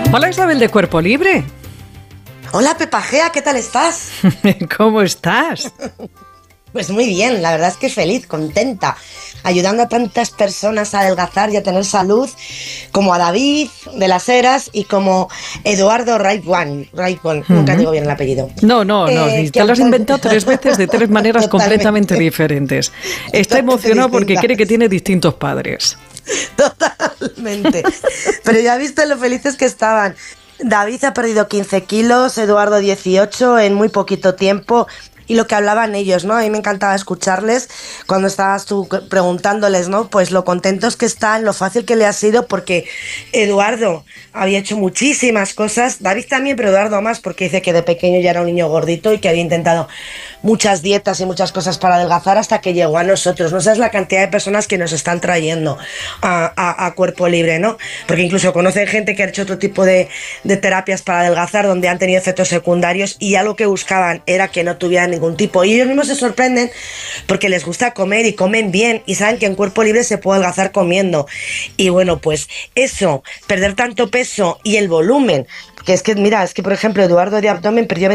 Hola Isabel de Cuerpo Libre. Hola Pepa Gea, ¿qué tal estás? ¿Cómo estás? Pues muy bien, la verdad es que feliz, contenta, ayudando a tantas personas a adelgazar y a tener salud, como a David de las Heras y como Eduardo Raipwan, nunca digo bien el apellido. No, te lo has inventado 3 veces de 3 maneras completamente diferentes. Está emocionado porque cree que tiene distintos padres. Totalmente. Pero ya viste lo felices que estaban. David ha perdido 15 kilos, Eduardo 18 en muy poquito tiempo. Y lo que hablaban ellos, ¿no? A mí me encantaba escucharles cuando estabas tú preguntándoles, ¿no? Pues lo contentos que están, lo fácil que le ha sido, porque Eduardo había hecho muchísimas cosas, David también, pero Eduardo más, porque dice que de pequeño ya era un niño gordito y que había intentado muchas dietas y muchas cosas para adelgazar hasta que llegó a nosotros. No sabes la cantidad de personas que nos están trayendo a Cuerpo Libre, ¿no? Porque incluso conocen gente que ha hecho otro tipo de terapias para adelgazar donde han tenido efectos secundarios y ya lo que buscaban era que no tuvieran ningún tipo. Y ellos mismos se sorprenden porque les gusta comer y comen bien y saben que en Cuerpo Libre se puede adelgazar comiendo. Y bueno, pues eso, perder tanto peso y el volumen, que es que, mira, es que por ejemplo Eduardo de abdomen perdió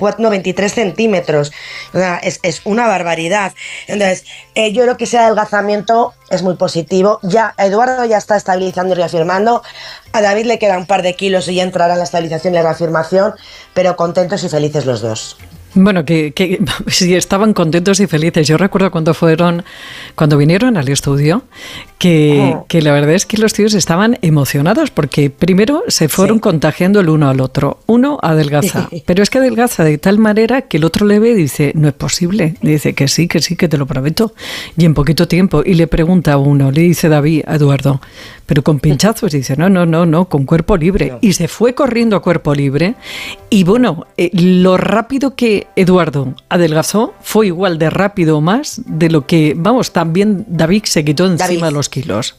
23 centímetros, o sea, es una barbaridad. Entonces, yo creo que ese adelgazamiento es muy positivo. Ya Eduardo ya está estabilizando y reafirmando, a David le queda un par de kilos y ya entrará en la estabilización y la reafirmación, pero contentos y felices los dos. Bueno, que sí, estaban contentos y felices. Yo recuerdo cuando vinieron al estudio, que la verdad es que los tíos estaban emocionados porque primero se fueron contagiando el uno al otro. Uno adelgaza, pero es que adelgaza de tal manera que el otro le ve y dice, no es posible. Le dice que sí, que te lo prometo. Y en poquito tiempo, y le pregunta a uno, le dice David a Eduardo, pero con pinchazos, y dice, no, con Cuerpo Libre. No. Y se fue corriendo a Cuerpo Libre. Y bueno, lo rápido que Eduardo adelgazó fue igual de rápido o más de lo que, también David se quitó encima los kilos.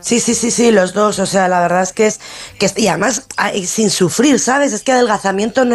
Sí, los dos, o sea, la verdad es que y además sin sufrir, ¿sabes? Es que adelgazamiento no